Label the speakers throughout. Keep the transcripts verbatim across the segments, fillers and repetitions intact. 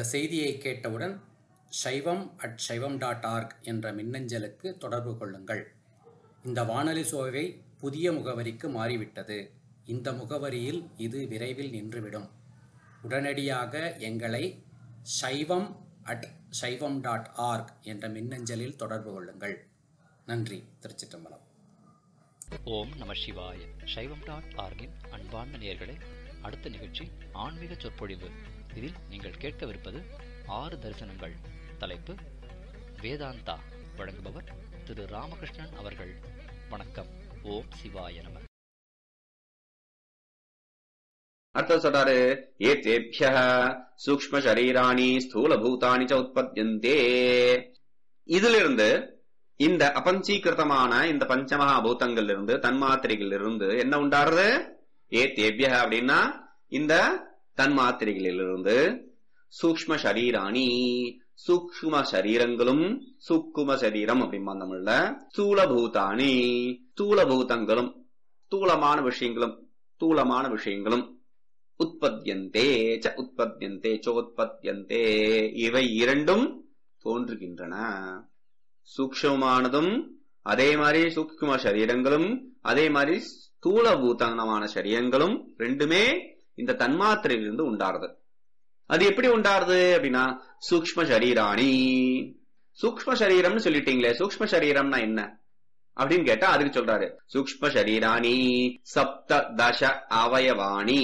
Speaker 1: செய்தியை கேட்டவுடன் சைவம் அட் சைவம் டாட் ஆர்க் என்ற மின்னஞ்சலுக்கு தொடர்பு கொள்ளுங்கள். இந்த வானொலி சோவை புதிய முகவரிக்கு மாறிவிட்டது. இந்த முகவரியில் இது விரைவில் நின்றுவிடும். உடனடியாக எங்களை சைவம் அட் சைவம் டாட் ஆர்க் என்ற மின்னஞ்சலில் தொடர்பு கொள்ளுங்கள். நன்றி. திருச்சிற்றம்பலம்.
Speaker 2: ஓம் நம சிவாய. சைவம் டாட் ஆர்கின் அன்பார்ந்த நேயர்களே, அடுத்த நிகழ்ச்சி ஆன்மீக சொற்பொழிவு. இதில் நீங்கள் கேட்கவிருப்பது ஆறு தரிசனங்கள். தலைப்பு வேதாந்தா. வழங்குபவர் திரு ராமகிருஷ்ணன் அவர்கள். வணக்கம். ஓம் சிவாய நம.
Speaker 3: அர்த்தம் சொல்றாரு, ஏதேப்யஹ சூக்ஷ்ம சரீராணி ஸ்தூல பூதானி ச உற்பத்யந்தே. இதிலிருந்து இந்த அபஞ்சீகிருதமான இந்த பஞ்சமகா பூதங்கள் இருந்து தன்மாத்திரைகள் இருந்து என்ன உண்டாருது? ஏதேப்யஹ அப்படின்னா இந்த தன்மாத்திரைகளிலிருந்து சூக்ஷ்ம சரீராணி சூக்ஷ்ம சரீரங்களும் சூக்கும சரீரம் அப்படிமா தமிழ்ல ஸ்தூல பூதானி ஸ்தூல பூதங்களும் ஸ்தூலமான விஷயங்களும் ஸ்தூலமான விஷயங்களும் உற்பத்தியந்தே ச உற்பத்தியந்தே சோத்பத்தியந்தே இவை இரண்டும் தோன்றுகின்றன. சூக்ஷ்மமானதும் அதே மாதிரி சூக்ஷ்ம சரீரங்களும் அதே மாதிரி ஸ்தூல பூதமான சரீரங்களும் ரெண்டுமே இந்த தன்மாத்திரையிலிருந்து உண்டாருது. அது எப்படி உண்டாருது அப்படின்னா சூக்ஷ்ம சரீராணி. சூக்ஷ்ம சரீரம்னு சொல்லிட்டீங்களே, சூக்ஷ்ம சரீரம்னா என்ன அப்படின்னு கேட்டா அதுக்கு சொல்றாரு, சூக்ஷ்ம சரீராணி சப்த தச அவயவாணி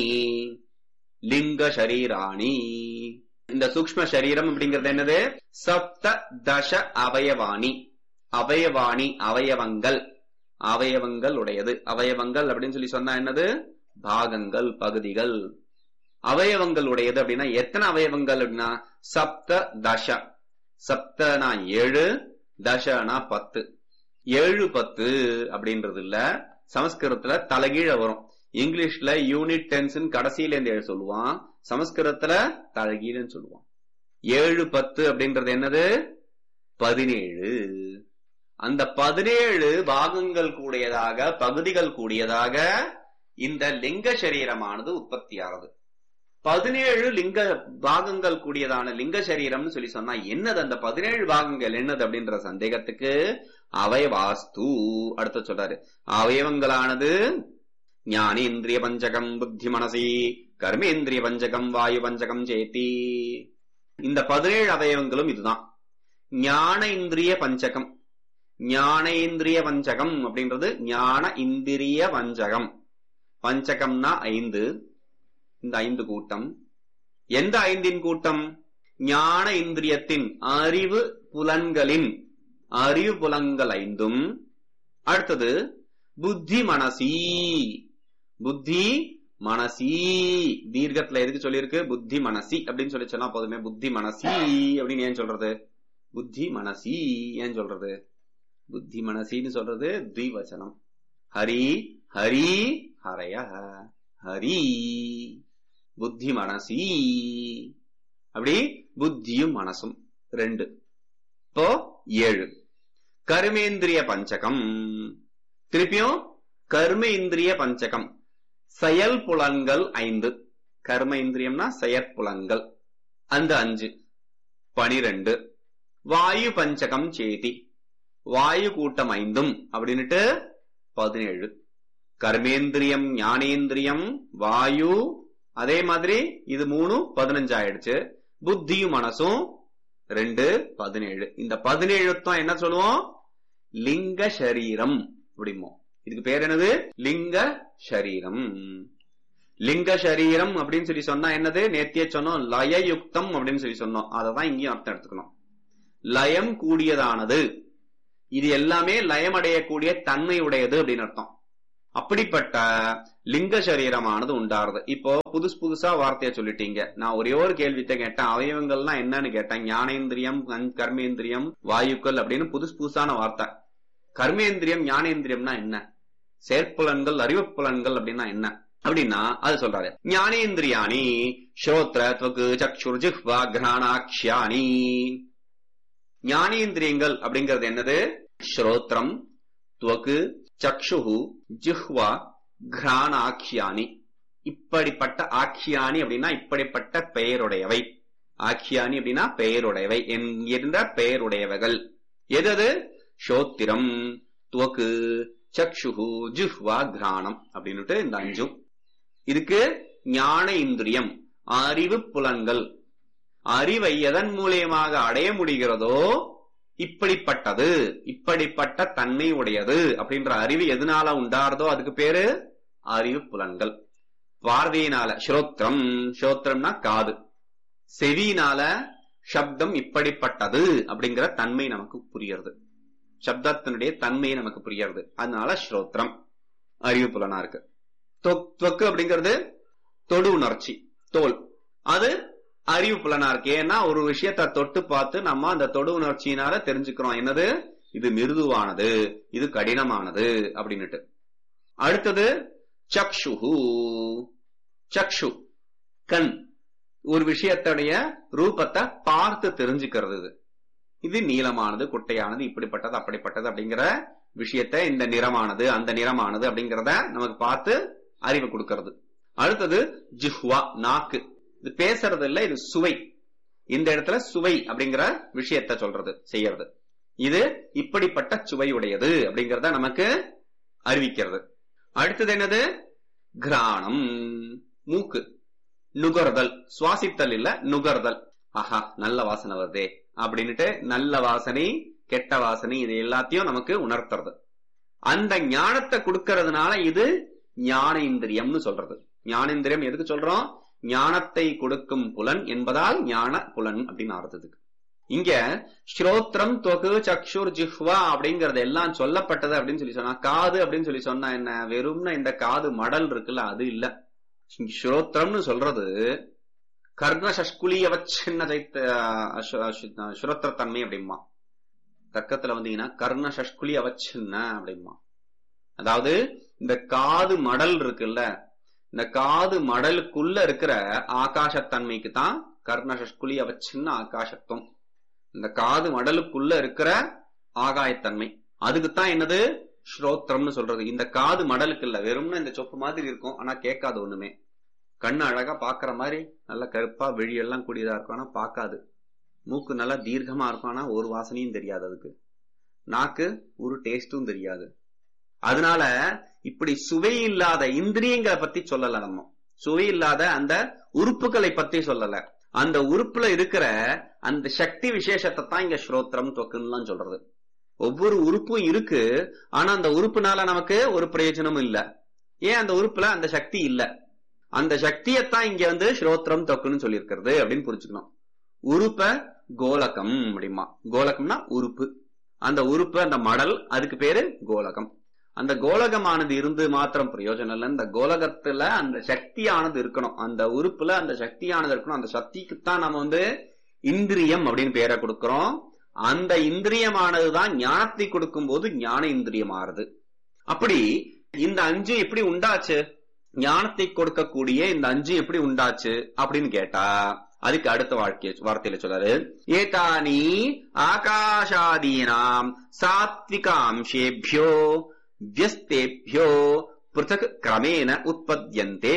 Speaker 3: லிங்க சரீராணி. இந்த சூக்ஷ்ம சரீரம் அப்படிங்கிறது என்னது? சப்த தச அவயவாணி. அவயவாணி அவயவங்கள், அவயவங்கள் உடையது. அவயவங்கள் அப்படின்னு சொல்லி சொன்னா என்னது? பாகங்கள், பகுதிகள். அவயவங்கள் உடையது அப்படின்னா எத்தனை அவயவங்கள் அப்படின்னா சப்த தச. சப்தனா ஏழு, தசனா பத்து. ஏழு பத்து அப்படின்றது இல்ல, சமஸ்கிருதத்துல தலைகீழ வரும். இங்கிலீஷ்ல யூனிட் டென்ஸ் கடைசியில இருந்து எழுத சொல்லுவான், சமஸ்கிருதத்துல தலைகீழன்னு சொல்லுவான். ஏழு பத்து அப்படின்றது என்னது? பதினேழு. அந்த பதினேழு பாகங்கள் கூடியதாக, பகுதிகள் கூடியதாக இந்த லிங்க சரீரமானது உற்பத்தியானது. பதினேழு லிங்க பாகங்கள் கூடியதான லிங்க சரீரம்னு சொல்லி சொன்னா என்னது? அந்த பதினேழு பாகங்கள் என்னது அப்படின்ற சந்தேகத்துக்கு அவயவாஸ்து அடுத்து சொல்றாரு. அவயவங்களானது ஞானேந்திரிய பஞ்சகம் புத்தி மனசி கர்மேந்திரிய பஞ்சகம் வாயு பஞ்சகம் சேத்தி. இந்த பதினேழு அவயவங்களும் இதுதான். ஞான இந்திரிய பஞ்சகம். ஞானேந்திரிய பஞ்சகம் அப்படின்றது ஞான இந்திரிய பஞ்சகம். பஞ்சகம்னா ஐந்து. இந்த ஐந்து கூட்டம் எந்த ஐந்தின் கூட்டம்? ஞான இந்திரியத்தின் அறிவு புலன்களின் அறிவு புலன்கள் ஐந்தும். அடுத்தது புத்தி மனசி. புத்தி மனசி தீர்க்கத்துல எதுக்கு சொல்லிருக்கு? புத்தி மனசி அப்படின்னு சொல்லி சொன்னா போதுமே. புத்தி மனசி அப்படின்னு ஏன் சொல்றது? புத்தி மனசி ஏன் சொல்றது? புத்தி மனசின்னு சொல்றது த்விவச்சனம். ஹரி ஹரி ஹரய ஹரி புத்தி மனசி. அப்படி புத்தியும் மனசும் ரெண்டு. இப்போ ஏழு. கர்மேந்திரிய பஞ்சகம். திருப்பியும் கர்ம இந்திரிய பஞ்சகம். செயல் புலன்கள் ஐந்து. கர்ம இந்திரியம்னா செயற்புலன்கள், அந்த அஞ்சு பனிரெண்டு. வாயு பஞ்சகம் சேதி. வாயு கூட்டம் ஐந்தும் அப்படின்னுட்டு பதினேழு. கர்மேந்திரியம் ஞானேந்திரியம் வாயு அதே மாதிரி இது மூணு பதினஞ்சு ஆயிடுச்சு. புத்தியும் மனசும் ரெண்டு பதினேழு. இந்த பதினேழு தான் என்ன சொல்லுவோம்? லிங்க சரீரம் அப்படிமோ. இதுக்கு பேர் என்னது? லிங்க சரீரம். லிங்க சரீரம் அப்படின்னு சொல்லி சொன்னா என்னது? நேத்திய சொன்னோம் லயயுக்தம் அப்படின்னு சொல்லி சொன்னோம். அததான் இங்கேயும் அர்த்தம் எடுத்துக்கணும். லயம் கூடியதானது. இது எல்லாமே லயம் அடையக்கூடிய தன்மை உடையது அப்படின்னு அர்த்தம். அப்படிப்பட்ட லிங்க சரீரமானது உண்டாருது. இப்போ புதுசு புதுசா வார்த்தைய சொல்லிட்டீங்க. நான் ஒரே ஒரு கேள்வித்தை கேட்டேன், அவயவங்கள்னா என்னன்னு கேட்டேன். ஞானேந்திரியம் கர்மேந்திரியம் வாயுக்கள் அப்படின்னு புதுசு புதுசான வார்த்தை. கர்மேந்திரியம் ஞானேந்திரியம்னா என்ன? செயற்புலன்கள் அறிவுப்புலன்கள் அப்படின்னா என்ன அப்படின்னா அது சொல்றாரு. ஞானேந்திரியாணி ஸ்ரோத்ர த்வக் சக்ஷுர் ஜிஹ்வா கிராணாக்ஷ்யாணி. ஞானேந்திரியங்கள் அப்படிங்கிறது என்னது? ஸ்ரோத்ரம் த்வக் சக்ஷுஹு ஜிஹ்வா கிராணாக்ஷ்யாணி. இப்படிப்பட்ட ஆக்ஷியானி அப்படின்னா இப்படிப்பட்ட பெயருடையவை. ஆக்கியானி அப்படின்னா பெயருடையவை என்கின்ற பெயருடையவைகள். எது? ஸ்ரோத்திரம், துவக்கு, சக்ஷுஹு, ஜிஹ்வா, கிராணம் அப்படின்னுட்டு இந்த அஞ்சும். இதுக்கு ஞான இந்திரியம், அறிவு புலன்கள். அறிவை எதன் மூலியமாக அடைய முடிகிறதோ இப்படிப்பட்டது, இப்படிப்பட்ட தன்மை உடையது அப்படின்ற அறிவு எதனால உண்டாறதோ அதுக்கு பேரு அறிவு புலன்கள். பார்வையினால ஸ்ரோத்திரம், ஸ்ரோத்திரம்னா காது, செவியினால சப்தம் இப்படிப்பட்டது அப்படிங்கிற தன்மை நமக்கு புரிகிறது, சப்தத்தினுடைய தன்மை நமக்கு புரிகிறது. அதனால ஸ்ரோத்திரம் அறிவு புலனா இருக்கு. தொக்கு அப்படிங்கிறது தொடு உணர்ச்சி, தோல், அது அறிவு புலனா இருக்கு. ஏன்னா ஒரு விஷயத்தை தொட்டு பார்த்து நம்ம அந்த தொடு உணர்ச்சியினால தெரிஞ்சுக்கிறோம் என்னது, இது மிருதுவானது, இது கடினமானது அப்படின்னுட்டு. அடுத்தது சக்ஷுஹு, சக்ஷு கண், ஒரு விஷயத்துடைய ரூபத்தை பார்த்து தெரிஞ்சுக்கிறது. இது இது நீளமானது, குட்டையானது, இப்படிப்பட்டது, அப்படிப்பட்டது அப்படிங்கிற விஷயத்தை, இந்த நிறமானது, அந்த நிறமானது அப்படிங்கிறத நமக்கு பார்த்து அறிவு கொடுக்கிறது. அடுத்தது ஜிஹ்வா, நாக்கு, இது பேசுறது இல்ல, இது சுவை. இந்த இடத்துல சுவை அப்படிங்கிற விஷயத்த சொல்றது, செய்யறது. இது இப்படிப்பட்ட சுவையுடையது அப்படிங்கறத நமக்கு அறிவிக்கிறது. அடுத்தது என்னது? கிராணம், மூக்கு, நுகர்தல், சுவாசித்தல் இல்ல, நுகர்தல். ஆஹா நல்ல வாசனை வருதே அப்படின்னுட்டு நல்ல வாசனை, கெட்ட வாசனை, இது எல்லாத்தையும் நமக்கு உணர்த்துறது. அந்த ஞானத்தை கொடுக்கறதுனால இது ஞான இந்திரியம்னு சொல்றது. ஞானேந்திரியம் எதுக்கு சொல்றோம்? ஞானத்தை கொடுக்கும் புலன் என்பதால் ஞான புலன் அப்படின்னு அர்த்தத்துக்கு. இங்க ஸ்ரோத்ரம், தொகு, சக்ஷுர், ஜிஹ்வா அப்படிங்கறது எல்லாம் சொல்லப்பட்டது அப்படின்னு சொல்லி சொன்னா, காது அப்படின்னு சொல்லி சொன்னா என்ன, வெறும்னா இந்த காது மடல் இருக்குல்ல அது இல்ல. ஸ்ரோத்ரம்னு சொல்றது கர்ண சஷ்குலிய வச்சின்ன சுரோத்திரத்தன்மை அப்படிமா. தர்க்கத்துல வந்தீங்கன்னா கர்ண சஷ்குலி அவச்சின்ன அப்படிமா. அதாவது இந்த காது மடல் இருக்குல்ல, இந்த காது மடலுக்குள்ள இருக்கிற ஆகாசத்தன்மைக்கு தான் கர்ண சஷ்குலி அவச்சின்ன ஆகாசத்துவம். இந்த காது மடலுக்குள்ள இருக்கிற ஆகாயத்தன்மை, அதுக்குத்தான் என்னது ஸ்ரோத்திரம்னு சொல்றது. இந்த காது மடலுக்கு இல்ல, வெறும்னா இந்த சொப்பு மாதிரி இருக்கும், ஆனா கேட்காது ஒண்ணுமே. கண்ணு அழகா பாக்குற மாதிரி நல்ல கருப்பா வெளியெல்லாம் கூடியதா இருக்கும், ஆனா பாக்காது. மூக்கு நல்லா தீர்க்கமா இருக்கும், ஆனா ஒரு வாசனையும் தெரியாது அதுக்கு. நாக்கு ஒரு டேஸ்டும் தெரியாது. அதனால இப்படி சுவை இல்லாத இந்திரியங்களை பத்தி சொல்லல, நம்ம சுவை இல்லாத அந்த உறுப்புகளை பத்தி சொல்லல. அந்த உறுப்புல இருக்கிற அந்த சக்தி விசேஷத்தை தான் இங்க ஸ்ரோத்திரம், தொக்குன்னு சொல்றது. ஒவ்வொரு உறுப்பும் இருக்கு, ஆனா அந்த உறுப்புனால நமக்கு ஒரு பிரயோஜனமும் இல்ல. ஏன்? அந்த உறுப்புல அந்த சக்தி இல்ல. அந்த சக்தியத்தான் இங்க வந்து ஸ்ரோத்திரம், தொக்குன்னு சொல்லி இருக்கிறது அப்படின்னு புரிச்சுக்கணும். உறுப்ப கோலகம் அப்படிமா. கோலகம்னா உறுப்பு, அந்த உறுப்பு அந்த மடல், அதுக்கு பேரு கோலகம். அந்த கோலகமானது இருந்து மாத்திரம் பிரயோஜனம் இல்லை, இந்த கோலகத்துல அந்த சக்தியானது இருக்கணும், அந்த உறுப்புல அந்த சக்தியானது இருக்கணும். அந்த சக்திக்குத்தான் நம்ம வந்து இந்திரியம் அப்படின்னு பேரை கொடுக்கிறோம். அந்த இந்திரியமானதுதான் ஞானத்தை கொடுக்கும் போது ஞான இந்திரியம் ஆறுது. அப்படி இந்த அஞ்சு எப்படி உண்டாச்சு? ஞானத்தை கொடுக்கக்கூடிய இந்த அஞ்சு எப்படி உண்டாச்சு அப்படின்னு கேட்டா, அதுக்கு அடுத்த வாழ்க்கை வார்த்தையில சொல்றாரு, ஏதானி ஆகாஷாதீனாம் சாத்விகாம்சேபியோ வியஸ்தேபியோ பிருதக் கிரமேண உற்பத்யந்தே.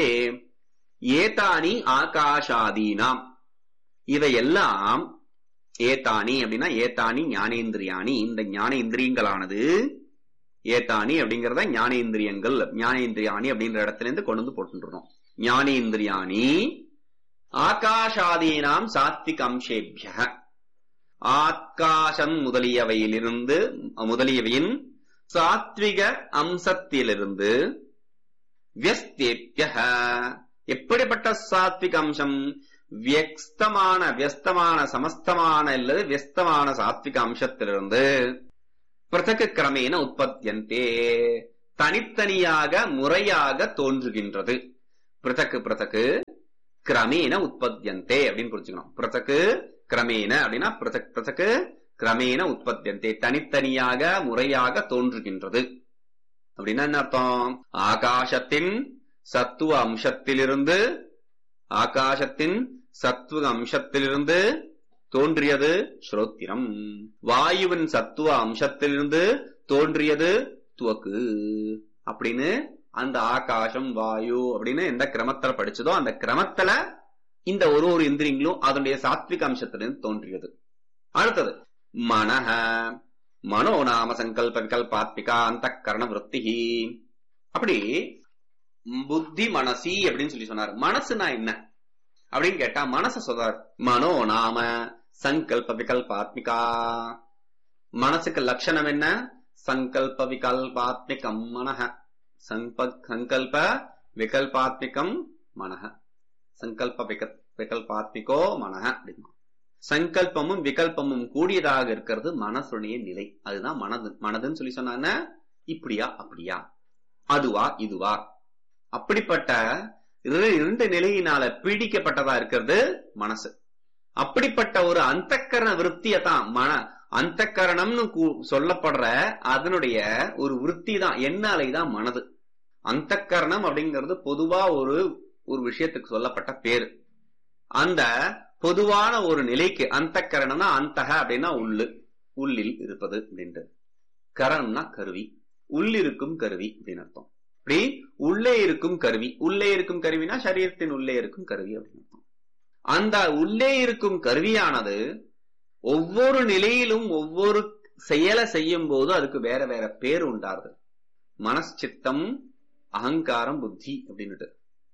Speaker 3: ஏதானி ஆகாஷாதீனாம், இவையெல்லாம் ஏதானி அப்படின்னா ஏதானி ஞானேந்திரியானி, இந்த ஞான இந்திரியங்களானது, ஏதானி அப்படிங்கறத ஞானேந்திரியங்கள், ஞானேந்திரியானி அப்படின்ற இடத்துல இருந்து கொண்டு வந்து போட்டுருக்கோம். ஞானேந்திரியானி ஆகாஷாதீனாம் சாத்விக அம்சேபிய, ஆகாசம் முதலியவையிலிருந்து, முதலியவையின் சாத்விக அம்சத்திலிருந்து, வியஸ்தேபிய, எப்படிப்பட்ட சாத்விக அம்சம்? வியஸ்தமான, வியஸ்தமான சமஸ்தமான இல்லது வியஸ்தமான சாத்விக அம்சத்திலிருந்து, பிருதக் கிரமேண உற்பத்தியந்தே, தனித்தனியாக முறையாக தோன்றுகின்றது. பிருதக் பிருதக் கிரமேண உற்பத்தியந்தே அப்படின்னு புரிஞ்சுக்கணும். பிருதக் கிரமேண அப்படின்னா பிருதக் பிருதக் கிரமேண உற்பத்தியந்தே, தனித்தனியாக முறையாக தோன்றுகின்றது அப்படின்னா என்ன அர்த்தம்? ஆகாசத்தின் சத்துவ அம்சத்திலிருந்து, ஆகாசத்தின் சத்துவ அம்சத்திலிருந்து தோன்றியது ஸ்ரோத்திரம். வாயுவின் சத்துவ அம்சத்திலிருந்து தோன்றியது துவக்கு. அப்படின்னு அந்த ஆகாசம், வாயு அப்படின்னு எந்த கிரமத்துல படிச்சதோ அந்த கிரமத்துல இந்த ஒரு ஒரு இந்திரியங்களும் அதனுடைய சாத்விக அம்சத்திலிருந்து தோன்றியது. அடுத்தது மனஹ, மனோ நாம சங்கல்ப விகல்பாத்மிகா அந்த கரண விருத்தி. அப்படி புத்தி மனசி அப்படின்னு சொல்லி சொன்னார். மனசுனா என்ன அப்படின்னு கேட்டா மனச சொல்றார். மனோ நாம சங்கல்ப விகல்பாத்மிகா. மனசுக்கு லட்சணம் என்ன? சங்கல்ப விகல்பாத்மிகம் மனஹ. சங்கல்ப விகல்பாத்மிகம் மனஹ. சங்கல்ப விகல்பாத்மிகோ மனஹ அப்படிமா. சங்கல்பமும் விகல்பமும் கூடியதாக இருக்கிறது மனசுடைய நிலை. அதுதான் மனது. மனதுன்னு சொல்லி சொன்னாங்க இப்படியா அப்படியா, அதுவா இதுவா, அப்படிப்பட்ட இரண்டு நிலையினால பீடிக்கப்பட்டதா இருக்கிறது மனசு. அப்படிப்பட்ட ஒரு அந்தக்கரண விருத்தியத்தான் மன அந்தக்கரணம்னு சொல்லப்படுற அதனுடைய ஒரு விருத்தி தான் என்னாலை தான் மனது. அந்தக்கரணம் அப்படிங்கிறது பொதுவா ஒரு ஒரு விஷயத்துக்கு சொல்லப்பட்ட பேரு. அந்த பொதுவான ஒரு நிலைக்கு அந்தக்கரணம்னா அந்தக அப்படின்னா உள்ளு, உள்ளில் இருப்பது அப்படின்ட்டு. கரணம்னா கருவி, உள்ளிருக்கும் கருவி அப்படின்னு அர்த்தம். அப்படி உள்ளே இருக்கும் கருவி, உள்ளே இருக்கும் கருவினா சரீரத்தின் உள்ளே இருக்கும் கருவி அப்படின்னு அர்த்தம். அந்த உள்ளே இருக்கும் கருவியானது ஒவ்வொரு நிலையிலும் ஒவ்வொரு செயலை செய்யும் போது அதுக்கு வேற வேற பேர் உண்டாருது. மனசித்தம் அகங்காரம் புத்தி அப்படின்னுட்டு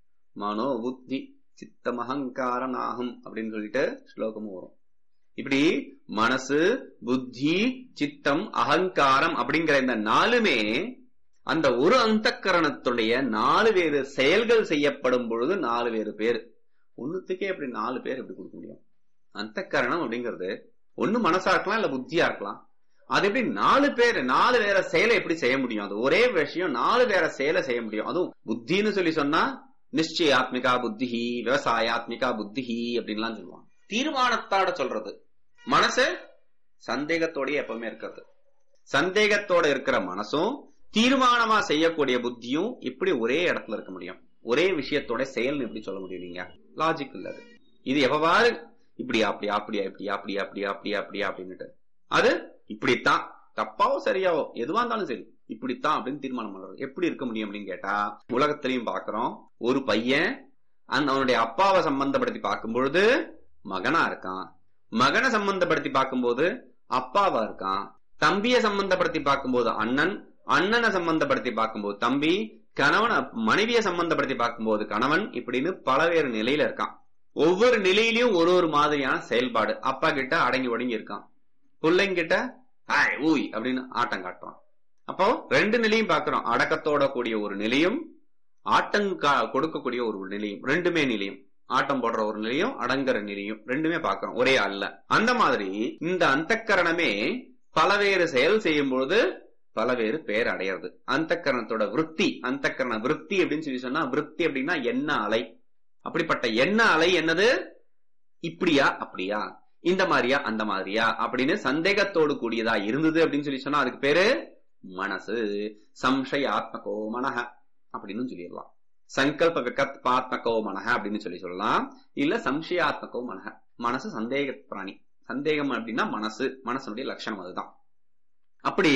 Speaker 3: மனோ புத்தி சித்தம் அகங்காரம் ஆகும் அப்படின்னு சொல்லிட்டு ஸ்லோகமும் வரும். இப்படி மனசு புத்தி சித்தம் அகங்காரம் அப்படிங்கிற இந்த நாலுமே அந்த ஒரு அந்தக்கரணத்துடைய நாலு வேறு செயல்கள் செய்யப்படும் பொழுது நாலு வேறு பேர். ஒண்ணுத்துக்கே அப்படி நாலு பேர் எப்படி கொடுக்க முடியும்? அந்தக்கரணம் அப்படிங்கிறது ஒண்ணு மனசா இருக்கலாம் இல்ல புத்தியா இருக்கலாம். அது எப்படி நாலு பேர் நாலு வேற செயலை எப்படி செய்ய முடியும்? அது ஒரே விஷயம் நாலு வேற செயலை செய்ய முடியும். அதுவும் புத்தின்னு சொல்லி சொன்னா நிச்சயாத்மிகா புத்தி, விவசாயாத்மிகா புத்தி அப்படின்லாம் சொல்லுவாங்க. தீர்மானத்தோட சொல்றது. மனசு சந்தேகத்தோடய எப்பவுமே இருக்கிறது. சந்தேகத்தோட இருக்கிற மனசும் தீர்மானமா செய்யக்கூடிய புத்தியும் எப்படி ஒரே இடத்துல இருக்க முடியும்? ஒரே விஷயத்தோட செயல் எப்படி சொல்ல முடியும்? நீங்க லாஜிக் இல்ல. அது இது எவ்வாறு இப்படியா அப்படியா அப்படியா இப்படியா அப்படியா அப்படியா அப்படியா அப்படியா அப்படின்னுட்டு அது இப்படித்தான், தப்பாவோ சரியாவோ எதுவா இருந்தாலும் சரி இப்படித்தான் அப்படின்னு தீர்மானம் பண்றது எப்படி இருக்க முடியும் அப்படின்னு கேட்டா, உலகத்திலையும் பாக்குறோம். ஒரு பையன் அந்த அவனுடைய அப்பாவை சம்பந்தப்படுத்தி பார்க்கும் பொழுது மகனா இருக்கான், மகனை சம்பந்தப்படுத்தி பார்க்கும்போது அப்பாவா இருக்கான், தம்பியை சம்பந்தப்படுத்தி பார்க்கும்போது அண்ணன், அண்ணனை சம்பந்தப்படுத்தி பார்க்கும்போது தம்பி, கணவன் மனைவியை சம்பந்தப்படுத்தி பார்க்கும்போது கணவன், இப்படின்னு பலவேறு நிலையில இருக்கான். ஒவ்வொரு நிலையிலயும் ஒரு ஒரு மாதிரியான செயல்பாடு. அப்பா கிட்ட அடங்கி ஒடங்கி இருக்கான், பிள்ளைங்கிட்ட ஆய் ஊய் அப்படின்னு ஆட்டம் காட்டுறான். அப்போ ரெண்டு நிலையும் பாக்குறோம். அடக்கத்தோட கூடிய ஒரு நிலையும் ஆட்டம் கொடுக்கக்கூடிய ஒரு நிலையும், ரெண்டுமே நிலையும். ஆட்டம் போடுற ஒரு நிலையும் அடங்குற நிலையும் ரெண்டுமே பாக்குறோம் ஒரே அல்ல. அந்த மாதிரி இந்த அந்தக்கரணமே பலவேறு செயல் செய்யும் பொழுது பலவேறு பேர் அடையிறது. அந்தக்கரணத்தோட விருத்தி, அந்தக்கரண விருத்தி அப்படின்னு சொல்லி சொன்னா, விருத்தி அப்படின்னா எண்ண அலை. அப்படிப்பட்ட எண்ண அலை என்னது? இப்படியா அப்படியா, இந்த மாதிரியா அந்த மாதிரியா அப்படின்னு சந்தேகத்தோடு கூடியதா இருந்தது அப்படின்னு சொல்லி சொன்னா அதுக்கு பேரு மனசு. சம்சயாத்மகோ மனஹ அப்படின்னு சொல்லிடலாம். சங்கல்ப விகல்பாத்மகோ மனஹ அப்படின்னு சொல்லி சொல்லலாம். இல்ல சம்சயாத்மகோ மனஹ. மனசு சந்தேக பிராணி. சந்தேகம் அப்படின்னா மனசு, மனசனுடைய லட்சணம் அதுதான். அப்படி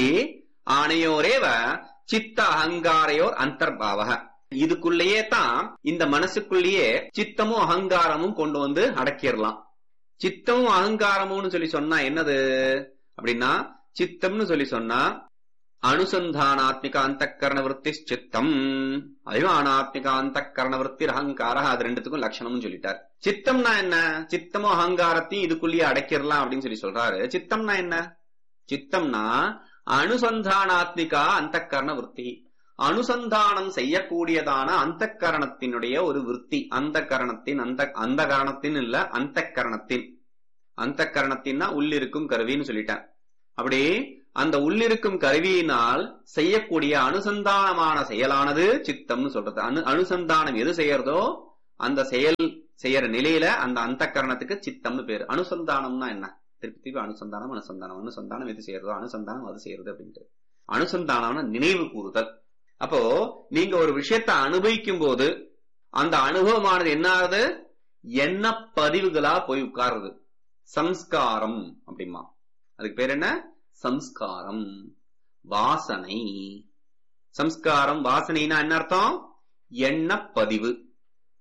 Speaker 3: ஆணையோரேவ சித்த அகங்காரையோர் அந்தர்பாவக. இதுக்குள்ளேயே தான் இந்த மனசுக்குள்ளேயே சித்தமும் அகங்காரமும் கொண்டு வந்து அடக்கிடலாம். சித்தமும் அகங்காரமும் சொல்லி சொன்னா என்னது அப்படின்னா, சித்தம்னு சொல்லி சொன்னா அனுசந்தானாத்மிக அந்தக்கரண விருத்தி சித்தம், அபிமானாத்மிக அந்தக்கரண விருத்தி அகங்கார. அது ரெண்டுத்துக்கும் லட்சணம்னு சொல்லிட்டார். சித்தம்னா என்ன? சித்தமும் அகங்காரத்தையும் இதுக்குள்ளேயே அடக்கிடலாம் அப்படின்னு சொல்லி சொல்றாரு. சித்தம்னா என்ன? சித்தம்னா அனுசந்தானாத்மிகா அந்தக்கரண விருத்தி, அனுசந்தானம் செய்யக்கூடியதான அந்த கரணத்தினுடைய ஒரு விருத்தி. அந்த கரணத்தின் அந்த அந்த கரணத்தின் இல்ல அந்த கரணத்தின், அந்த கரணத்தின்னா உள்ளிருக்கும் கருவின்னு சொல்லிட்டேன். அப்படி அந்த உள்ளிருக்கும் கருவியினால் செய்யக்கூடிய அனுசந்தானமான செயலானது சித்தம்னு சொல்றது. அனு அனுசந்தானம் எது செய்யறதோ அந்த செயல் செய்யற நிலையில அந்த அந்த கரணத்துக்கு சித்தம்னு பேரு. அனுசந்தானம்னா என்ன? திருப்பி திருப்பி அனுசந்தானம் அனுசந்தானம் அனுசந்தானம் எது செய்யறதோ அனுசந்தானம் அது செய்யறது அப்படின்ட்டு. அனுசந்தானம்னா நினைவு கூறுதல். அப்போ நீங்க ஒரு விஷயத்தை அனுபவிக்கும் போது அந்த அனுபவமானது என்ன ஆகுது? எண்ண பதிவுகளா போய் உட்காருது. சம்ஸ்காரம் அப்படிமா. அதுக்கு பேர் என்ன? சம்ஸ்காரம், வாசனை. சம்ஸ்காரம் வாசனைனா என்ன அர்த்தம்? எண்ண பதிவு.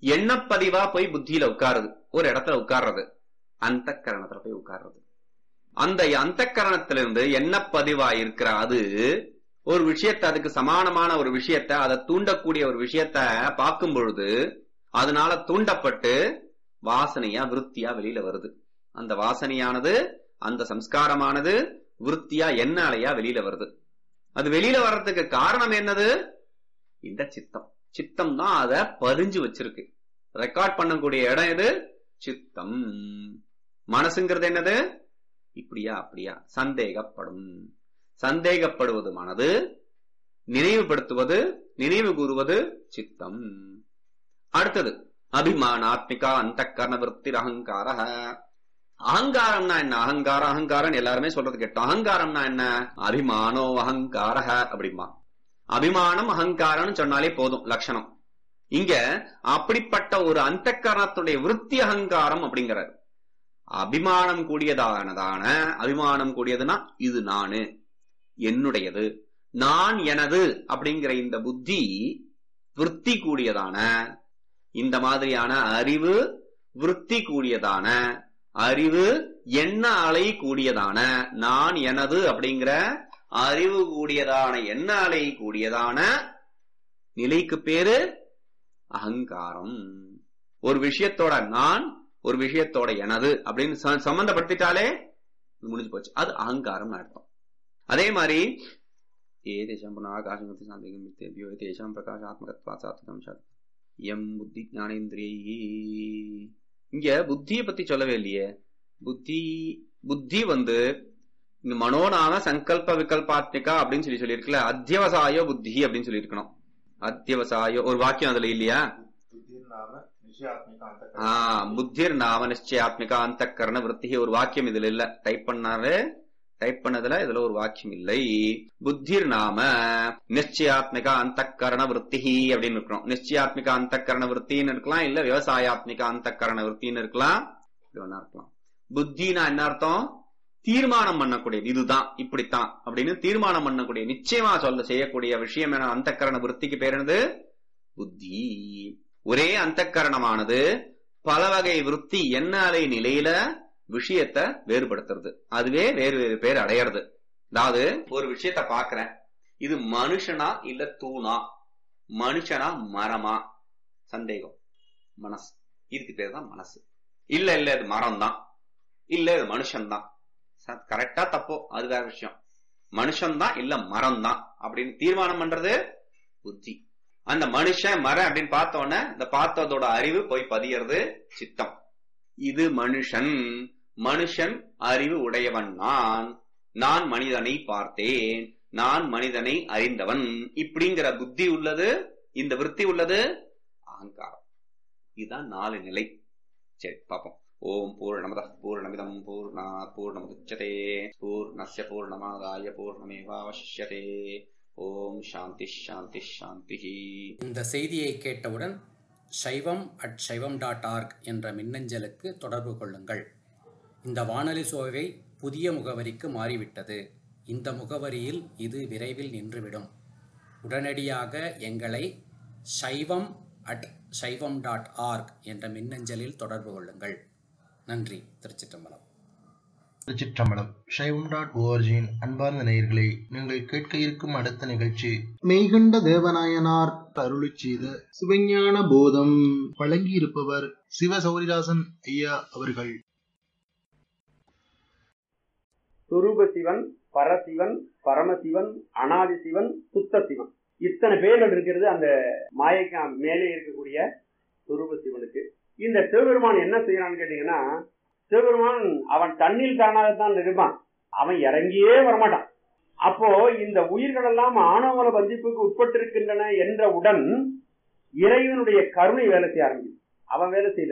Speaker 3: எண்ணப்பதிவா போய் புத்தியில உட்காருது, ஒரு இடத்துல உட்கார்றது, அந்த கரணத்துல போய் உட்கார்றது. அந்த அந்த கரணத்திலிருந்து எண்ணப்பதிவா இருக்கிற அது ஒரு விஷயத்தை, அதுக்கு சமானமான ஒரு விஷயத்தை, அதை தூண்டக்கூடிய ஒரு விஷயத்த பார்க்கும் பொழுது அதனால தூண்டப்பட்டு வாசனையா விருத்தியா வெளியில வருது. அந்த வாசனையானது, அந்த சம்ஸ்காரமானது விருத்தியா எண்ணாலையா வெளியில வருது. அது வெளியில வர்றதுக்கு காரணம் என்னது? இந்த சித்தம். சித்தம் தான் அதை பதிஞ்சு வச்சிருக்கு. ரெக்கார்ட் பண்ணக்கூடிய இடம் எது? சித்தம். மனசுங்கிறது என்னது? இப்படியா அப்படியா சந்தேகப்படும். சந்தேகப்படுவது மனது, நினைவுபடுத்துவது, நினைவு கூறுவது சித்தம். அடுத்தது அபிமானாத்மிகா அந்த கரண விருத்தி அகங்கார. அகங்காரம்னா என்ன? அகங்காரம் அகங்காரம் எல்லாருமே சொல்றது கேட்டோம். அகங்காரம்னா என்ன? அபிமானோ அகங்கார அப்படிமா. அபிமானம் அகங்காரம்னு சொன்னாலே போதும் லட்சணம். இங்க அப்படிப்பட்ட ஒரு அந்த கரணத்துடைய விருத்தி அகங்காரம் அப்படிங்கிறார். அபிமானம் கூடியதானதான, அபிமானம் கூடியதுன்னா இது நானு, என்னுடையது, நான் எனது அப்படிங்கிற இந்த புத்தி விருத்தி கூடியதான, இந்த மாதிரியான அறிவு விருத்தி கூடியதான, அறிவு எண்ண அலை கூடியதான, நான் எனது அப்படிங்கிற அறிவு கூடியதான, எண்ண அலை கூடியதான நிலைக்கு பேரு அகங்காரம். ஒரு விஷயத்தோட நான், ஒரு விஷயத்தோட எனது அப்படின்னு சம்பந்தப்படுத்திட்டாலே முடிஞ்சு போச்சு, அது அகங்காரம் அர்த்தம். அதே மாதிரி ஏதேஷம் ஆகாசமத்தி சாந்திகமித்தேபியோ ஏதேஷம் பிரகாசாத்மகத்வா சாத்விகம் சாத் எம் புத்தி ஞானேந்திரியை. இங்க புத்தியை பத்தி சொல்லவே இல்லையே. புத்தி புத்தி வந்து இங்க மனோநாம சங்கல்ப விகல்பாத்மிகா அப்படின்னு சொல்லி சொல்லியிருக்கல. அத்தியவசாயோ புத்தி அப்படின்னு சொல்லி இருக்கணும். அத்தியவசாயோ ஒரு வாக்கியம் அதுல இல்லையா? ஆஹ் புத்திர் நாம நிச்சயாத்மிகா அந்த கரண விருத்தி ஒரு வாக்கியம் இதுல இல்ல. டைப் பண்ணாரு, டைப் பண்ணதுல இதுல ஒரு வாக்கியம் இல்லை. புத்திர் நாம நிச்சயாத்மிகா அந்த கரண விருத்தி அப்படின்னு இருக்கணும். நிச்சயாத்மிகா அந்த கரண விருத்தின்னு இருக்கலாம், இல்ல விவசாயாத்மிகா அந்த கரண விருத்தின்னு இருக்கலாம், இருக்கலாம். புத்தினா என்ன அர்த்தம்? தீர்மானம் பண்ணக்கூடியது, இதுதான் இப்படித்தான் அப்படின்னு தீர்மானம் பண்ணக்கூடிய, நிச்சயமா சொல்ல செய்யக்கூடிய விஷயம் என அந்த கரண விருத்திக்கு பேர் என்னது? புத்தி. ஒரே அந்த கரணமானது பல வகை விருத்தி எண்ணாலை நிலையில விஷயத்த வேறுபடுத்துறது, அதுவே வேறு வேறு பேர் அடையிறது. அதாவது ஒரு விஷயத்த பாக்குறேன், இது மனுஷனா இல்ல தூணா, மனுஷனா மரமா, சந்தேகம், மனசு, இதுக்கு பேர் தான் மனசு. இல்ல இல்ல இது மரம் தான், இல்ல இது மனுஷன் தான். கரெக்டா தப்போ அது வேற விஷயம். மனுஷன் தான் இல்ல மரம் தான் அப்படின்னு தீர்மானம் பண்றது புத்தி. அந்த மனுஷன் மரம் அப்படின்னு பார்த்தோன்னே இந்த பார்த்ததோட அறிவு போய் பதியறது சித்தம். இது மனுஷன், மனுஷன் அறிவு உடையவன் நான், நான் மனிதனை பார்த்தேன், நான் மனிதனை அறிந்தவன், இப்படிங்கிற புத்தி உள்ளது, இந்த விருத்தி உள்ளது அகங்காரம். இதுதான் நாலு நிலை. சரி பாப்போம். ஓம் பூர்ணமத பூர்ணமிதம் பூர்ணாத் பூர்ணமுதச்யதே பூர்ணஸ்ய பூர்ணமாதாய பூர்ணமேவாவசிஷ்யதே. ஓம் சாந்தி சாந்தி சாந்தி.
Speaker 1: இந்த செய்தியை கேட்டவுடன் சைவம் அட் சைவம் டாட் ஆர்க் என்ற மின்னஞ்சலுக்கு தொடர்பு கொள்ளுங்கள். இந்த வானொலி சோவை புதிய முகவரிக்கு மாறிவிட்டது. இந்த முகவரியில் இது விரைவில் நின்றுவிடும். உடனடியாக எங்களை சைவம் அட் சைவம் டாட் ஆர்க் என்ற மின்னஞ்சலில் தொடர்பு கொள்ளுங்கள். நன்றி. திருச்சிற்றம்பலம்.
Speaker 4: திருச்சிற்றம்பலம். சைவம் டாட் ஓஆர்ஜியின் அன்பார்ந்த நேயர்களே, நீங்கள் கேட்க இருக்கும் அடுத்த நிகழ்ச்சி மெய்கண்ட தேவநாயனார் அருளிச் செய்த சிவஞான போதம். வழங்கியிருப்பவர் சிவ சௌரிதாசன் ஐயா அவர்கள்.
Speaker 5: சுரூப சிவன், பரசிவன், பரமசிவன், அனாதி சிவன், சுத்த சிவன், இத்தனை பேர்கள் இருக்கிறது அந்த மாயைக்கு மேலே இருக்கக்கூடிய சுரூப சிவனுக்கு. இந்த சிவபெருமான் என்ன செய்யறான்னு கேட்டீங்கன்னா, சிவபெருமான் அவன் தண்ணில் தானாகத்தான் இருப்பான், அவன் இறங்கியே வரமாட்டான். அப்போ இந்த உயிர்கள் எல்லாம் ஆணவமல பந்திப்புக்கு உட்பட்டிருக்கின்றன என்றவுடன் இறைவனுடைய கருணை வேலை செய்ய ஆரம்பிக்கும். அவன் வேலை செய்யல,